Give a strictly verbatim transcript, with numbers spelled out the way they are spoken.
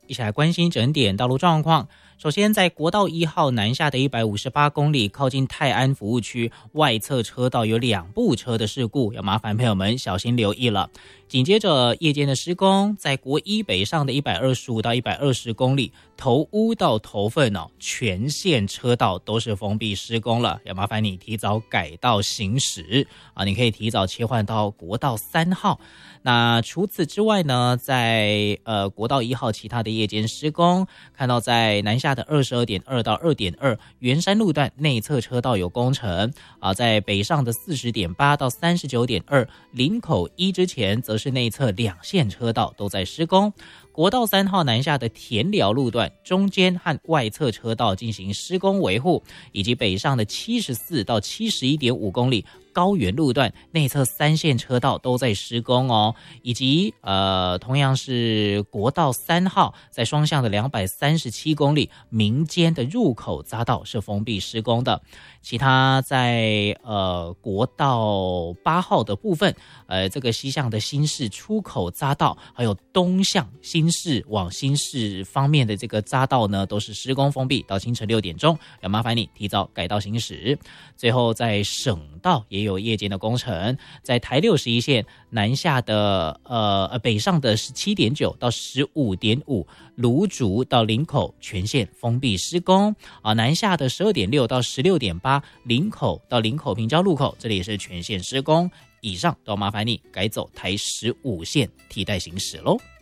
一起来关心整点道路状况。首先，在国道一号南下的一百五十八公里，靠近泰安服务区外侧车道有两部车的事故，要麻烦朋友们小心留意了。紧接着夜间的施工，在国一北上的一百二十五到一百二十公里，头屋到头份哦，全线车道都是封闭施工了，要麻烦你提早改道行驶啊！你可以提早切换到国道三号。那除此之外呢，在呃国道一号其他的夜间施工，看到在南下的二十二点二到二点二圆山路段内侧车道有工程啊，在北上的四十点八到三十九点二林口一之前，则是内侧两线车道都在施工。国道三号南下的田寮路段中间和外侧车道进行施工维护，以及北上的七十四到七十一点五公里高原路段内侧三线车道都在施工哦，以及呃同样是国道三号在双向的两百三十七公里民间的入口匝道是封闭施工的。其他在呃国道八号的部分，呃这个西向的新市出口匝道，还有东向新市往新市方面的这个匝道呢，都是施工封闭到清晨六点钟，要麻烦你提早改道行驶。最后在省道也有夜间的工程，在台六十一线南下的呃北上的十七点九到十五点五芦竹到林口全线封闭施工啊，南下的十二点六到十六点八林口到林口平交路口，这里也是全线施工。以上都麻烦你改走台十五线替代行驶喽。